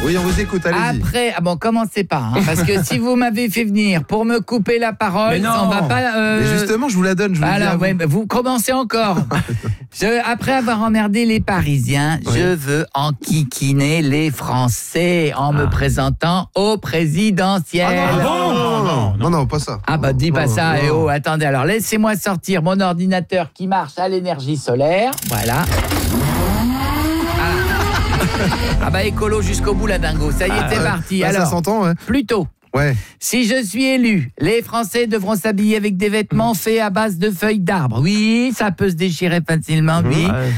Oui, on vous écoute, allez-y. Après, commencez pas, parce que si vous m'avez fait venir pour me couper la parole, on va pas... Mais justement, je vous la donne, je vous le dis à vous. Vous commencez encore. Après avoir emmerdé les Parisiens, je veux enquiquiner les Français en me présentant au présidentiel. Non, pas ça. Dis pas ça. Attendez, alors laissez-moi sortir mon ordinateur qui marche à l'énergie solaire. Voilà. Écolo jusqu'au bout, la dingo. Ça y est, c'est parti. Alors, ça s'entend, ouais. Plutôt. Ouais. Si je suis élu, les Français devront s'habiller avec des vêtements faits à base de feuilles d'arbres. Oui, ça peut se déchirer facilement, oui.